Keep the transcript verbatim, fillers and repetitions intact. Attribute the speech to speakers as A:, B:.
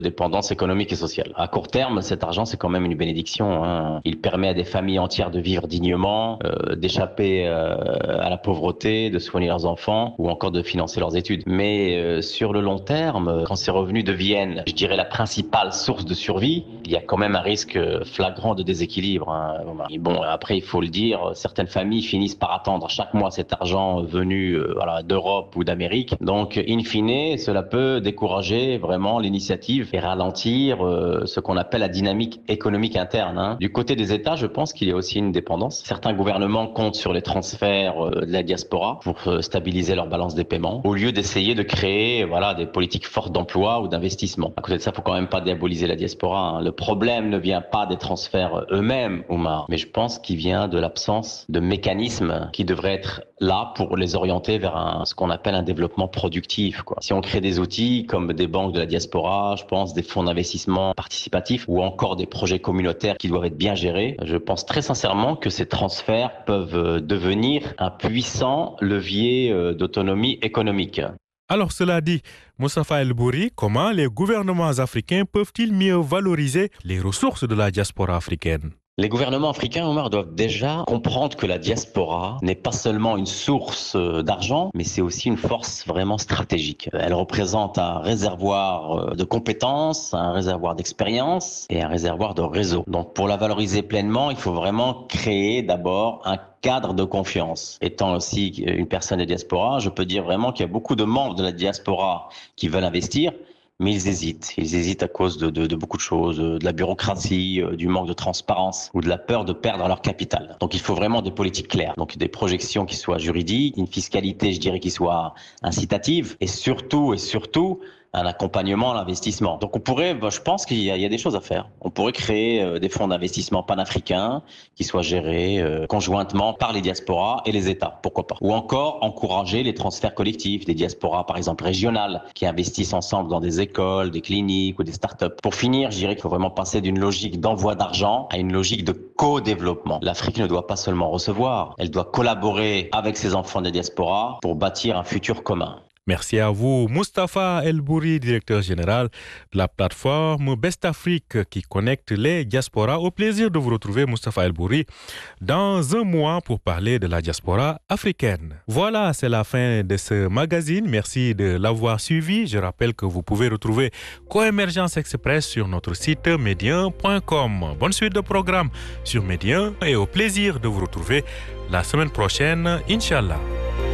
A: dépendance économique et sociale. À court terme, cet argent, c'est quand même une bénédiction, hein. Il permet à des familles entières de vivre dignement, euh, d'échapper euh, à la pauvreté, de soigner leurs enfants ou encore de financer leurs études. Mais euh, sur le long terme, quand ces revenus deviennent, je dirais, la principale source de survie, il y a quand même un risque flagrant de déséquilibre, hein. Et bon, après, il faut le dire, certaines familles finissent par attendre chaque mois cet argent venu euh, voilà, d'Europe ou d'Amérique. Donc, in fine, cela peut décourager vraiment l'initiative et ralentir euh, ce qu'on appelle la dynamique économique interne, hein. Du côté des États, je pense qu'il y a aussi une dépendance. Certains gouvernements comptent sur les transferts euh, de la diaspora pour euh, stabiliser leur balance des paiements, au lieu d'essayer de créer voilà, des politiques fortes d'emploi ou d'investissement. À côté de ça, il ne faut quand même pas diaboliser la diaspora, hein. Le problème ne vient pas des transferts eux-mêmes, Oumar, mais je pense qu'il vient de l'absence de mécanismes qui devraient être là pour les orienter vers un, ce qu'on appelle un développement productif, quoi. Si on crée des outils comme des banques de la diaspora, je pense des fonds d'investissement participatifs ou encore des projets communautaires qui doivent être bien gérés, je pense très sincèrement que ces transferts peuvent devenir un puissant levier d'autonomie économique.
B: Alors cela dit, Moustapha El Bouri, comment les gouvernements africains peuvent-ils mieux valoriser les ressources de la diaspora africaine ?
A: Les gouvernements africains, Omar, doivent déjà comprendre que la diaspora n'est pas seulement une source d'argent, mais c'est aussi une force vraiment stratégique. Elle représente un réservoir de compétences, un réservoir d'expérience et un réservoir de réseau. Donc pour la valoriser pleinement, il faut vraiment créer d'abord un cadre de confiance. Étant aussi une personne de diaspora, je peux dire vraiment qu'il y a beaucoup de membres de la diaspora qui veulent investir, mais ils hésitent. Ils hésitent à cause de, de, de beaucoup de choses, de la bureaucratie, du manque de transparence ou de la peur de perdre leur capital. Donc il faut vraiment des politiques claires, donc des projections qui soient juridiques, une fiscalité, je dirais, qui soit incitative et surtout, et surtout, un accompagnement à l'investissement. Donc on pourrait, je pense qu'il y a, il y a des choses à faire. On pourrait créer euh, des fonds d'investissement panafricains qui soient gérés euh, conjointement par les diasporas et les États, pourquoi pas. Ou encore encourager les transferts collectifs des diasporas, par exemple régionales, qui investissent ensemble dans des écoles, des cliniques ou des startups. Pour finir, je dirais qu'il faut vraiment passer d'une logique d'envoi d'argent à une logique de co-développement. L'Afrique ne doit pas seulement recevoir, elle doit collaborer avec ses enfants des diasporas pour bâtir un futur commun.
B: Merci à vous, Moustapha El Bouri, directeur général de la plateforme Best Afrique qui connecte les diasporas. Au plaisir de vous retrouver, Moustapha El Bouri, dans un mois pour parler de la diaspora africaine. Voilà, c'est la fin de ce magazine. Merci de l'avoir suivi. Je rappelle que vous pouvez retrouver Coémergence Express sur notre site médien point com. Bonne suite de programme sur Médien et au plaisir de vous retrouver la semaine prochaine, Inch'Allah.